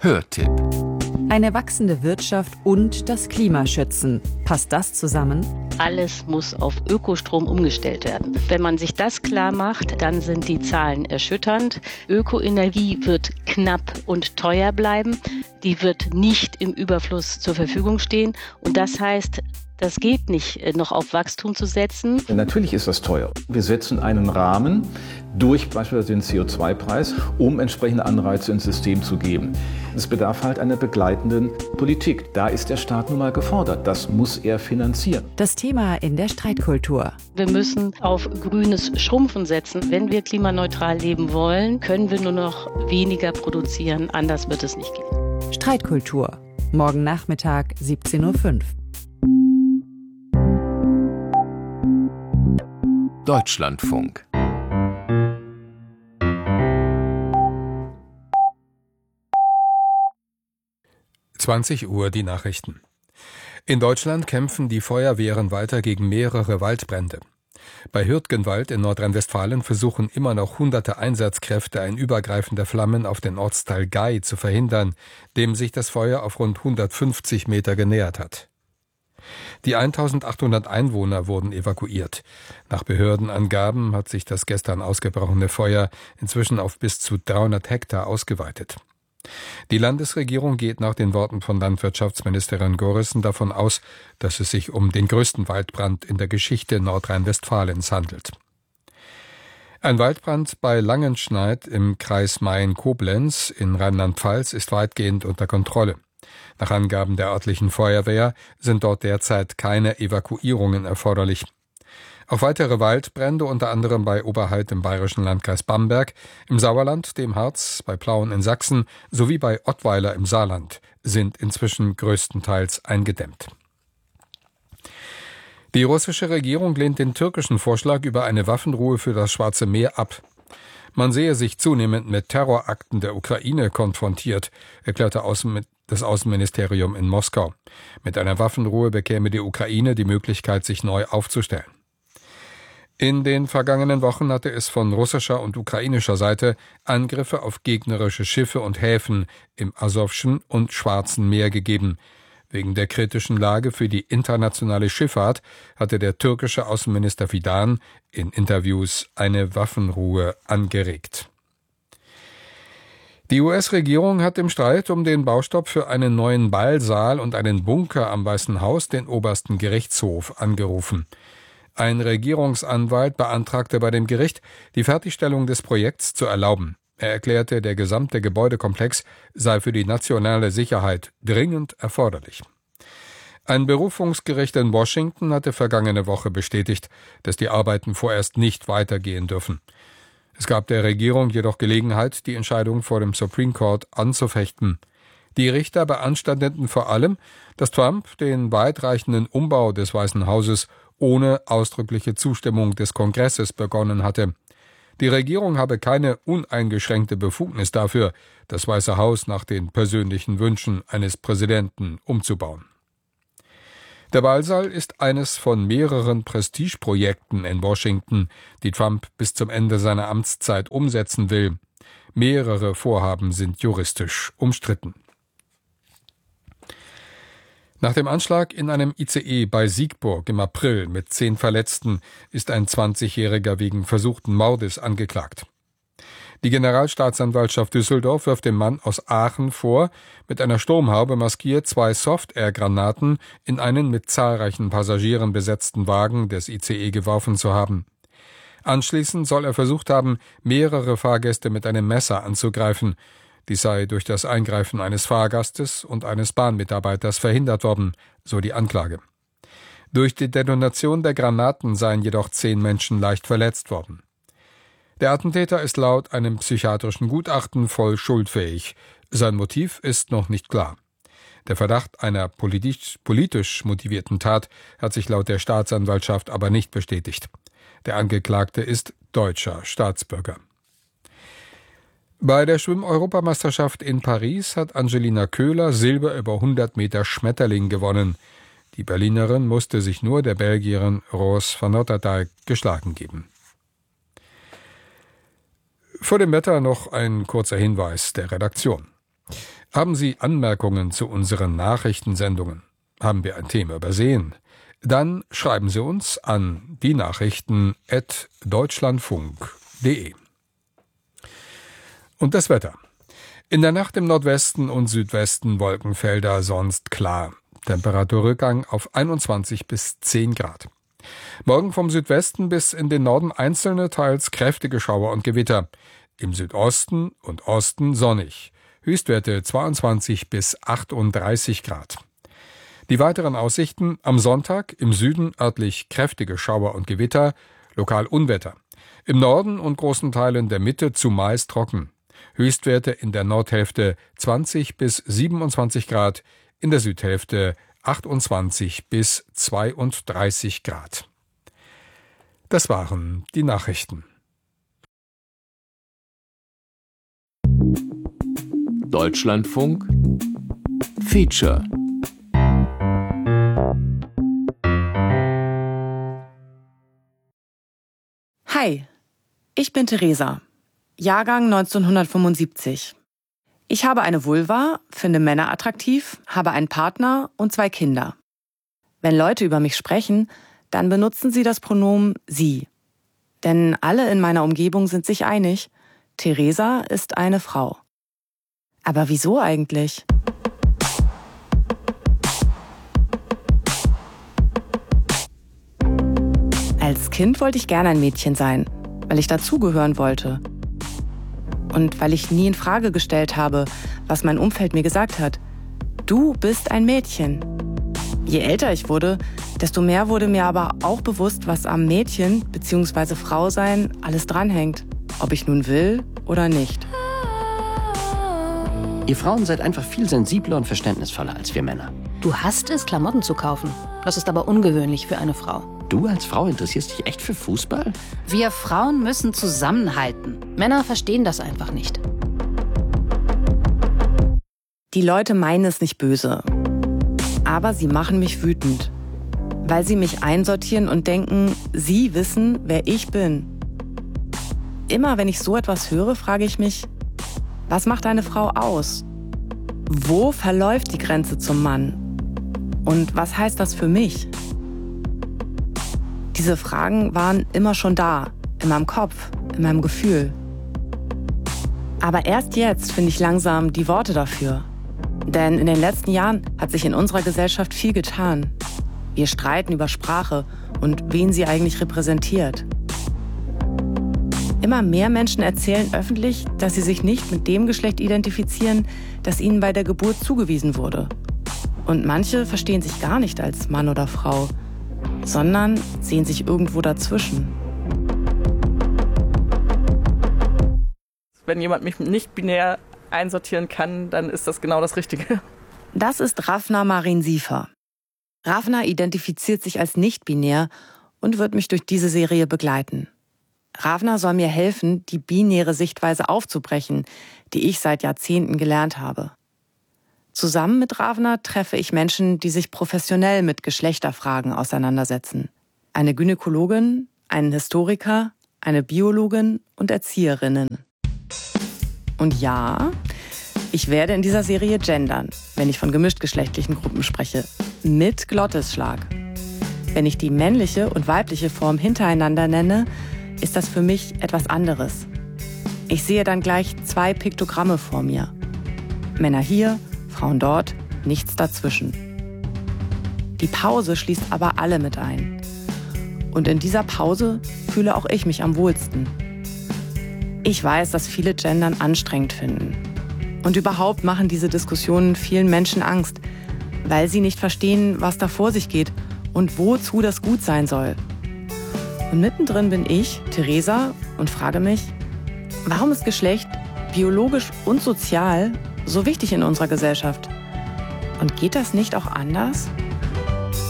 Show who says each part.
Speaker 1: Hörtipp.
Speaker 2: Eine wachsende Wirtschaft und das Klima schützen. Passt das zusammen?
Speaker 3: Alles muss auf Ökostrom umgestellt werden. Wenn man sich das klar macht, dann sind die Zahlen erschütternd. Ökoenergie wird knapp und teuer bleiben. Die wird nicht im Überfluss zur Verfügung stehen. Und das heißt, das geht nicht, noch auf Wachstum zu setzen.
Speaker 4: Natürlich ist das teuer. Wir setzen einen Rahmen durch beispielsweise den CO2-Preis, um entsprechende Anreize ins System zu geben. Es bedarf halt einer begleitenden Politik. Da ist der Staat nun mal gefordert. Das muss er finanzieren.
Speaker 2: Das Thema in der Streitkultur.
Speaker 3: Wir müssen auf grünes Schrumpfen setzen. Wenn wir klimaneutral leben wollen, können wir nur noch weniger produzieren. Anders wird es nicht gehen.
Speaker 2: Streitkultur. Morgen Nachmittag 17:05 Uhr.
Speaker 1: Deutschlandfunk.
Speaker 5: Uhr die Nachrichten. In Deutschland kämpfen die Feuerwehren weiter gegen mehrere Waldbrände. Bei Hürtgenwald in Nordrhein-Westfalen versuchen immer noch hunderte Einsatzkräfte, ein Übergreifen der Flammen auf den Ortsteil Gay zu verhindern, dem sich das Feuer auf rund 150 Meter genähert hat. Die 1800 Einwohner wurden evakuiert. Nach Behördenangaben hat sich das gestern ausgebrochene Feuer inzwischen auf bis zu 300 Hektar ausgeweitet. Die Landesregierung geht nach den Worten von Landwirtschaftsministerin Gorissen davon aus, dass es sich um den größten Waldbrand in der Geschichte Nordrhein-Westfalens handelt. Ein Waldbrand bei Langenschneid im Kreis Mayen-Koblenz in Rheinland-Pfalz ist weitgehend unter Kontrolle. Nach Angaben der örtlichen Feuerwehr sind dort derzeit keine Evakuierungen erforderlich. Auch weitere Waldbrände, unter anderem bei Oberheid im bayerischen Landkreis Bamberg, im Sauerland, dem Harz, bei Plauen in Sachsen sowie bei Ottweiler im Saarland, sind inzwischen größtenteils eingedämmt. Die russische Regierung lehnt den türkischen Vorschlag über eine Waffenruhe für das Schwarze Meer ab. Man sehe sich zunehmend mit Terrorakten der Ukraine konfrontiert, erklärte das Außenministerium in Moskau. Mit einer Waffenruhe bekäme die Ukraine die Möglichkeit, sich neu aufzustellen. In den vergangenen Wochen hatte es von russischer und ukrainischer Seite Angriffe auf gegnerische Schiffe und Häfen im Asowschen und Schwarzen Meer gegeben. Wegen der kritischen Lage für die internationale Schifffahrt hatte der türkische Außenminister Fidan in Interviews eine Waffenruhe angeregt. Die US-Regierung hat im Streit um den Baustopp für einen neuen Ballsaal und einen Bunker am Weißen Haus den obersten Gerichtshof angerufen. Ein Regierungsanwalt beantragte bei dem Gericht, die Fertigstellung des Projekts zu erlauben. Er erklärte, der gesamte Gebäudekomplex sei für die nationale Sicherheit dringend erforderlich. Ein Berufungsgericht in Washington hatte vergangene Woche bestätigt, dass die Arbeiten vorerst nicht weitergehen dürfen. Es gab der Regierung jedoch Gelegenheit, die Entscheidung vor dem Supreme Court anzufechten. Die Richter beanstandeten vor allem, dass Trump den weitreichenden Umbau des Weißen Hauses ohne ausdrückliche Zustimmung des Kongresses begonnen hatte. Die Regierung habe keine uneingeschränkte Befugnis dafür, das Weiße Haus nach den persönlichen Wünschen eines Präsidenten umzubauen. Der Ballsaal ist eines von mehreren Prestigeprojekten in Washington, die Trump bis zum Ende seiner Amtszeit umsetzen will. Mehrere Vorhaben sind juristisch umstritten. Nach dem Anschlag in einem ICE bei Siegburg im April mit 10 Verletzten ist ein 20-Jähriger wegen versuchten Mordes angeklagt. Die Generalstaatsanwaltschaft Düsseldorf wirft dem Mann aus Aachen vor, mit einer Sturmhaube maskiert 2 Soft-Air-Granaten in einen mit zahlreichen Passagieren besetzten Wagen des ICE geworfen zu haben. Anschließend soll er versucht haben, mehrere Fahrgäste mit einem Messer anzugreifen. Dies sei durch das Eingreifen eines Fahrgastes und eines Bahnmitarbeiters verhindert worden, so die Anklage. Durch die Detonation der Granaten seien jedoch 10 Menschen leicht verletzt worden. Der Attentäter ist laut einem psychiatrischen Gutachten voll schuldfähig. Sein Motiv ist noch nicht klar. Der Verdacht einer politisch motivierten Tat hat sich laut der Staatsanwaltschaft aber nicht bestätigt. Der Angeklagte ist deutscher Staatsbürger. Bei der Schwimm-Europameisterschaft in Paris hat Angelina Köhler Silber über 100 Meter Schmetterling gewonnen. Die Berlinerin musste sich nur der Belgierin Roos van Notterdijk geschlagen geben. Vor dem Wetter noch ein kurzer Hinweis der Redaktion. Haben Sie Anmerkungen zu unseren Nachrichtensendungen? Haben wir ein Thema übersehen? Dann schreiben Sie uns an dienachrichten@deutschlandfunk.de. Und das Wetter. In der Nacht im Nordwesten und Südwesten Wolkenfelder, sonst klar. Temperaturrückgang auf 21 bis 10 Grad. Morgen vom Südwesten bis in den Norden einzelne, teils kräftige Schauer und Gewitter. Im Südosten und Osten sonnig. Höchstwerte 22 bis 38 Grad. Die weiteren Aussichten: am Sonntag im Süden örtlich kräftige Schauer und Gewitter, lokal Unwetter. Im Norden und großen Teilen der Mitte zumeist trocken. Höchstwerte in der Nordhälfte 20 bis 27 Grad, in der Südhälfte 28 bis 32 Grad. Das waren die Nachrichten.
Speaker 1: Deutschlandfunk Feature.
Speaker 6: Hi, ich bin Theresa, Jahrgang 1975. Ich habe eine Vulva, finde Männer attraktiv, habe einen Partner und 2 Kinder. Wenn Leute über mich sprechen, dann benutzen sie das Pronomen sie. Denn alle in meiner Umgebung sind sich einig, Theresa ist eine Frau. Aber wieso eigentlich? Als Kind wollte ich gerne ein Mädchen sein, weil ich dazugehören wollte. Und weil ich nie in Frage gestellt habe, was mein Umfeld mir gesagt hat. Du bist ein Mädchen. Je älter ich wurde, desto mehr wurde mir aber auch bewusst, was am Mädchen bzw. Frau sein alles dranhängt. Ob ich nun will oder nicht.
Speaker 7: Ihr Frauen seid einfach viel sensibler und verständnisvoller als wir Männer.
Speaker 8: Du hasst es, Klamotten zu kaufen. Das ist aber ungewöhnlich für eine Frau.
Speaker 7: Du als Frau interessierst dich echt für Fußball?
Speaker 8: Wir Frauen müssen zusammenhalten. Männer verstehen das einfach nicht.
Speaker 6: Die Leute meinen es nicht böse. Aber sie machen mich wütend. Weil sie mich einsortieren und denken, sie wissen, wer ich bin. Immer wenn ich so etwas höre, frage ich mich, was macht eine Frau aus? Wo verläuft die Grenze zum Mann? Und was heißt das für mich? Diese Fragen waren immer schon da, in meinem Kopf, in meinem Gefühl. Aber erst jetzt finde ich langsam die Worte dafür. Denn in den letzten Jahren hat sich in unserer Gesellschaft viel getan. Wir streiten über Sprache und wen sie eigentlich repräsentiert. Immer mehr Menschen erzählen öffentlich, dass sie sich nicht mit dem Geschlecht identifizieren, das ihnen bei der Geburt zugewiesen wurde. Und manche verstehen sich gar nicht als Mann oder Frau, sondern sehen sich irgendwo dazwischen.
Speaker 9: Wenn jemand mich nicht binär einsortieren kann, dann ist das genau das Richtige.
Speaker 6: Das ist Ravna Marin-Siefer. Ravna identifiziert sich als nicht-binär und wird mich durch diese Serie begleiten. Ravna soll mir helfen, die binäre Sichtweise aufzubrechen, die ich seit Jahrzehnten gelernt habe. Zusammen mit Ravna treffe ich Menschen, die sich professionell mit Geschlechterfragen auseinandersetzen. Eine Gynäkologin, einen Historiker, eine Biologin und Erzieherinnen. Und ja, ich werde in dieser Serie gendern, wenn ich von gemischtgeschlechtlichen Gruppen spreche. Mit Glottisschlag. Wenn ich die männliche und weibliche Form hintereinander nenne, ist das für mich etwas anderes. Ich sehe dann gleich 2 Piktogramme vor mir. Männer hier, Frauen dort, nichts dazwischen. Die Pause schließt aber alle mit ein. Und in dieser Pause fühle auch ich mich am wohlsten. Ich weiß, dass viele Gendern anstrengend finden. Und überhaupt machen diese Diskussionen vielen Menschen Angst, weil sie nicht verstehen, was da vor sich geht und wozu das gut sein soll. Und mittendrin bin ich, Theresa, und frage mich, warum ist Geschlecht biologisch und sozial so wichtig in unserer Gesellschaft? Und geht das nicht auch anders?